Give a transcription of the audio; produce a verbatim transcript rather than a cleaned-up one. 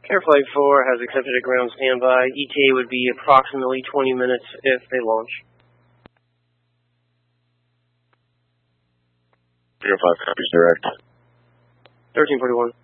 Air Flight four has accepted a ground standby. E T A would be approximately twenty minutes if they launch. Air five copies direct. thirteen forty-one.